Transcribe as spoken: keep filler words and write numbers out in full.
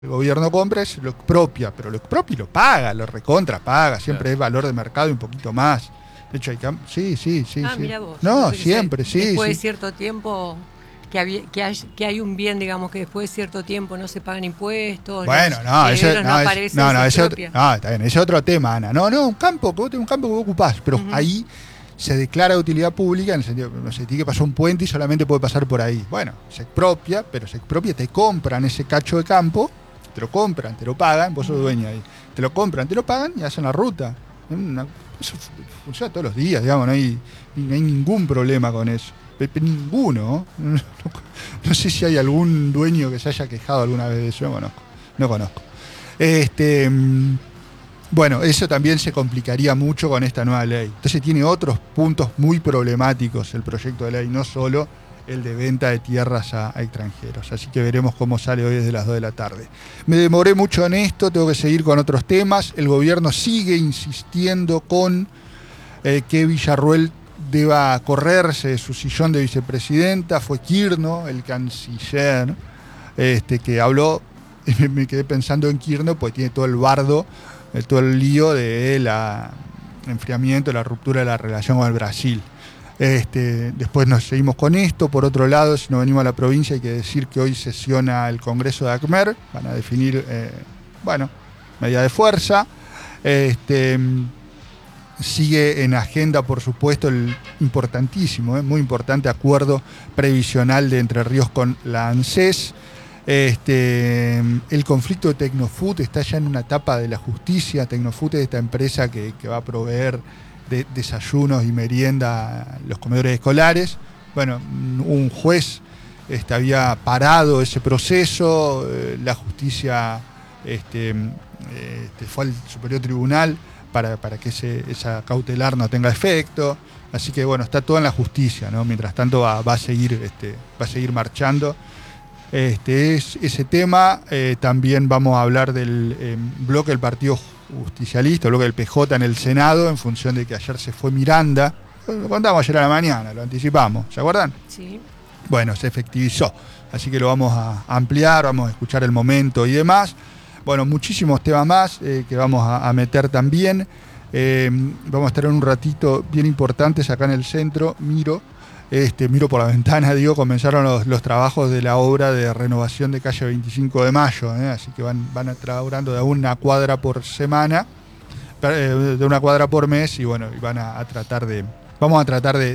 El gobierno compra, es lo expropia, pero lo expropia y lo paga, lo recontra paga, siempre Claro. es valor de mercado y un poquito más. De hecho, hay cam- sí, sí, sí, Ah, sí. mira vos. No, Entonces que se- siempre, sí, después de sí. cierto tiempo, que, había- que, hay, que hay un bien, digamos, que después de cierto tiempo no se pagan impuestos, Bueno, los no, ese, herederos no, no, ese- aparecen, no, no, se ese otro, expropia. no, está bien, ese es otro tema, Ana. No, no, un campo, que vos tenés un campo que vos ocupás, pero Ujú. ahí se declara de utilidad pública en el sentido, no sé, tiene que pasar un puente y solamente puede pasar por ahí. Bueno, se expropia, pero se expropia, te compran ese cacho de campo, te lo compran, te lo pagan, vos sos dueño ahí. Te lo compran, te lo pagan y hacen la ruta. Una- eso fu- funciona todos los días, digamos, no hay, no hay ningún problema con eso. Pe- pe- Ninguno. No, no- no sé si hay algún dueño que se haya quejado alguna vez de eso, no conozco. No conozco. Este, mm, bueno, eso también se complicaría mucho con esta nueva ley. Entonces tiene otros puntos muy problemáticos el proyecto de ley, no solo el de venta de tierras a, a extranjeros. Así que veremos cómo sale hoy desde las dos de la tarde. Me demoré mucho en esto, tengo que seguir con otros temas. El gobierno sigue insistiendo con eh, que Villarruel deba correrse de su sillón de vicepresidenta. Fue Kirchner, el canciller, este, que habló, y me, me quedé pensando en Kirchner, pues tiene todo el bardo, eh, todo el lío de la enfriamiento, la ruptura de la relación con el Brasil. Este, después nos seguimos con esto. Por otro lado, si nos venimos a la provincia, hay que decir que hoy sesiona el Congreso de ACMER, van a definir, eh, bueno, medida de fuerza. Este, sigue en agenda, por supuesto, el importantísimo, eh, muy importante acuerdo previsional de Entre Ríos con la ANSES. Este, el conflicto de Tecnofood está ya en una etapa de la justicia. Tecnofood es esta empresa que, que va a proveer de desayunos y merienda a los comedores escolares. Bueno, un juez este, había parado ese proceso, eh, la justicia este, este, fue al Superior Tribunal para, para que ese, esa cautelar no tenga efecto. Así que bueno, está todo en la justicia, ¿no? Mientras tanto va, va a seguir, este, va a seguir marchando. Este es ese tema. Eh, también vamos a hablar del eh, bloque del Partido Justicialista, el bloque del P J en el Senado, en función de que ayer se fue Miranda. Lo contamos ayer a la mañana, lo anticipamos, ¿se acuerdan? Sí. Bueno, se efectivizó, así que lo vamos a ampliar, vamos a escuchar el momento y demás. Bueno, muchísimos temas más eh, que vamos a, a meter también. Eh, vamos a estar en un ratito bien importantes acá en el centro, miro. Este, miro por la ventana, digo, comenzaron los, los trabajos de la obra de renovación de calle veinticinco de mayo, ¿eh? Así que van, van trabajando de una cuadra por semana, de una cuadra por mes, y bueno, y van a, a tratar de, vamos a tratar de,